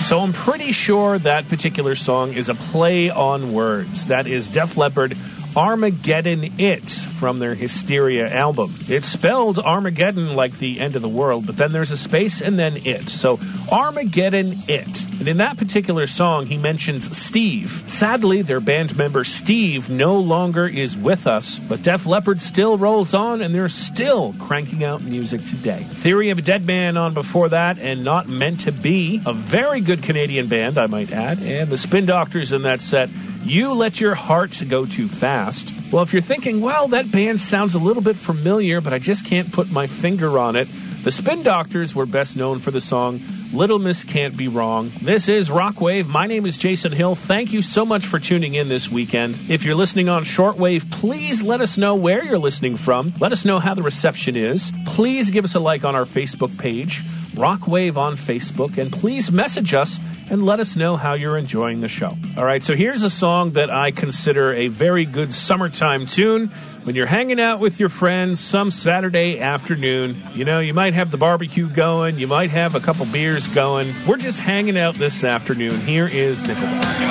So I'm pretty sure that particular song is a play on words. That is Def Leppard, Armageddon It, from their Hysteria album. It's spelled Armageddon like the end of the world, but then there's a space and then it. So Armageddon It. And in that particular song, he mentions Steve. Sadly, their band member Steve no longer is with us, but Def Leppard still rolls on, and they're still cranking out music today. Theory of a Dead Man on before that, and Not Meant to Be, a very good Canadian band, I might add, and the Spin Doctors in that set, You Let Your Heart Go Too Fast. Well, if you're thinking, well, that band sounds a little bit familiar, but I just can't put my finger on it, the Spin Doctors were best known for the song Little Miss Can't Be Wrong. This is Rockwave. My name is Jason Hill. Thank you so much for tuning in this weekend. If you're listening on shortwave, please let us know where you're listening from. Let us know how the reception is. Please give us a like on our Facebook page, Rockwave on Facebook, and please message us and let us know how you're enjoying the show. All right, so here's a song that I consider a very good summertime tune. When you're hanging out with your friends some Saturday afternoon, you know, you might have the barbecue going, you might have a couple beers going. We're just hanging out this afternoon. Here is Nickelback.